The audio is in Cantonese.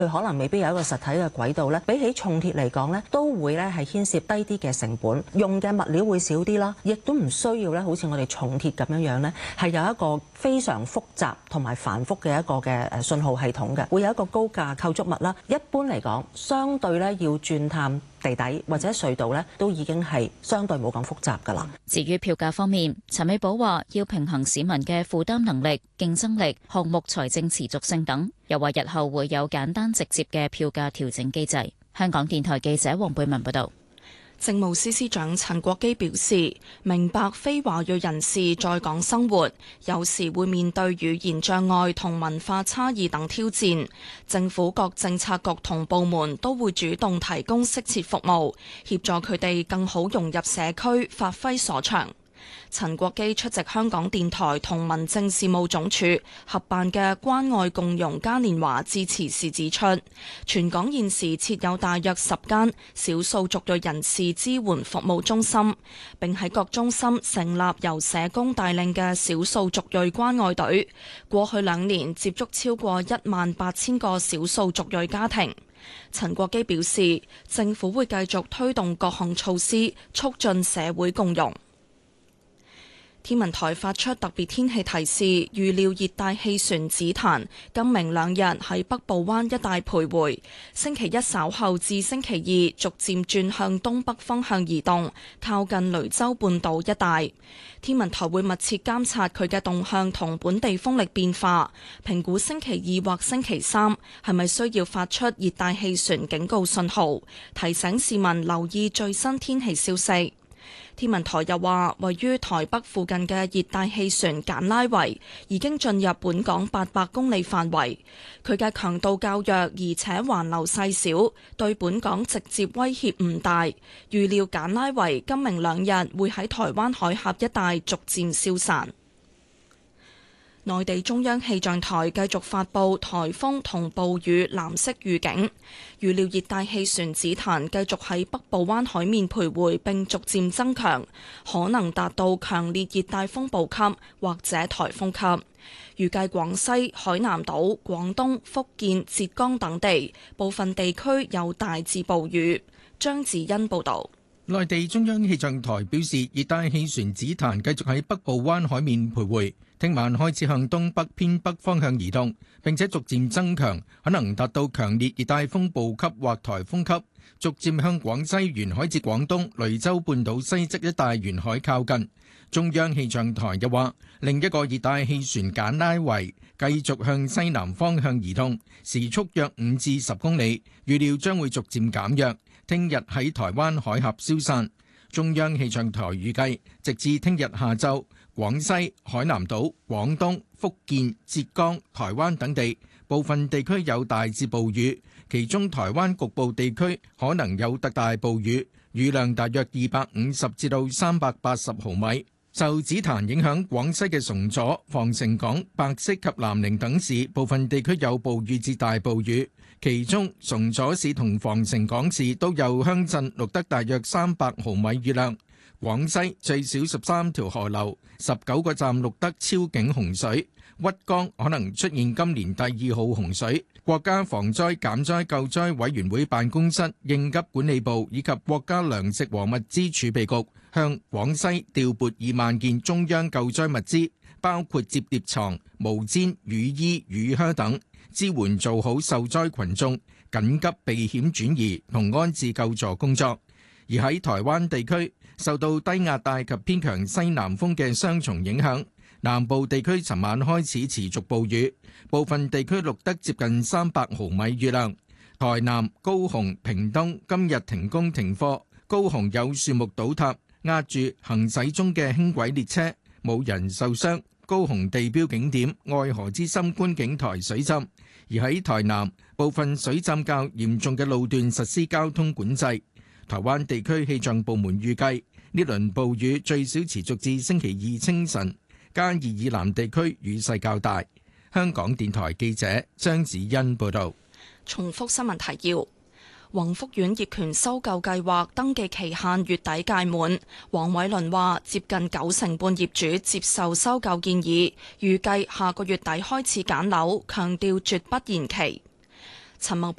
佢可能未必有一個實體嘅軌道咧，比起重鐵嚟講咧，都會咧係牽涉低啲嘅成本，用嘅物料會少啲啦，亦都唔需要咧，好似我哋重鐵咁樣咧，係有一個非常複雜同埋繁複嘅一個嘅信號系統嘅，會有一個高架構築物啦。一般嚟講，相對咧要鑽探地底或者隧道咧，都已經係相對冇咁複雜㗎啦。 至於票價方面，陳美寶話要平衡市民嘅負擔能力、競爭力、項目財政持續性等，又話日後會有簡單直接嘅票價調整機制。香港電台記者黃貝文報道。 政務司司長陳國基表示，明白非華裔人士在港生活有時會面對語言障礙同文化差異等挑戰，政府各政策局同部門都會主動提供適切服務，協助佢哋更好融入社區，發揮所長。陳國基出席香港電台同民政事務總署合辦嘅關愛共融嘉年華致辭時指出，全港現時設有大約10間少數族裔人士支援服務中心，並喺各中心成立由社工帶領嘅少數族裔關愛隊。過去2年接觸超過18000個少數族裔家庭。陳國基表示，政府會繼續推動各項措施，促進社會共融。天文台發出特別天氣提示，預料熱帶氣旋紫檀今明2日喺北部灣一帶徘徊，星期一稍後至星期二逐漸轉向東北方向移動，靠近雷州半島一帶。天文台會密切監察佢嘅動向同本地風力變化，評估星期二或星期3係咪需要發出熱帶氣旋警告信號，提醒市民留意最新天氣消息。天文台又話，位於台北附近嘅熱帶氣旋簡拉維已經進入本港800公里範圍，佢嘅強度較弱，而且環流細小，對本港直接威脅唔大。預料簡拉維今明2日會喺台灣海峽一帶逐漸消散。內地中央氣象台繼續發布颱風同暴雨藍色預警，預料熱帶氣旋紫檀繼續喺北部灣海面徘徊並逐漸增強，可能達到強烈熱帶風暴級或者颱風級。預計廣西、海南島、廣東、福建、浙江等地部分地區有大至暴雨。張子欣報導。 內地中央氣象台表示，熱帶氣旋紫檀繼續喺北部灣海面徘徊，聽晚開始向東北偏北方向移動，並且逐漸增強，可能達到強烈熱帶風暴級或颱風級，逐漸向廣西沿海至廣東、雷州半島西側一帶沿海靠近。中央氣象台又話，另一個熱帶氣旋簡拉維繼續向西南方向移動，時速約5至10公里，預料將會逐漸減弱，聽日喺台灣海峽消散。中央氣象台預計，直至聽日下晝，廣西、海南島、廣東、福建、浙江、台灣等地部分地區有大至暴雨，其中台灣局部地區可能有特大暴雨，雨量大約250至到380毫米。受紫檀影響，廣西嘅崇左、防城港、白色及南寧等市部分地區有暴雨至大暴雨，其中崇左市同防城港市都有鄉鎮錄得大約300毫米雨量。廣西最少13條河流、19個站錄得超警洪水，鬱江可能出現今年第2號洪水。國家防災減災救災委員會辦公室、應急管理部以及國家糧食和物資儲備局向廣西調撥2萬件中央救災物資，包括摺疊床、毛氈、雨衣、雨靴等，支援做好受災群眾緊急避險轉移同安置救助工作。而喺台灣地區，受到低壓帶及偏強西南風嘅雙重影響，南部地區尋晚開始持續暴雨，部分地區錄得接近300毫米雨量。台南、高雄、屏東今日停工停課，高雄有樹木倒塌，壓住行駛中嘅輕軌列車，冇人受傷。高雄地標景點愛河之心觀景台水浸，而喺台南部分水浸較嚴重嘅路段實施交通管制。台灣地區氣象部門預計，呢輪暴雨最少持續至星期二清晨，嘉義以南地區雨勢較大。香港電台記者張子欣報道。 重複新聞提要：宏福苑業權收購計劃登記期限月底屆滿，黃偉綸話接近90%半業主接受收購建議，預計下個月底開始揀樓，強調絕不延期。 陳茂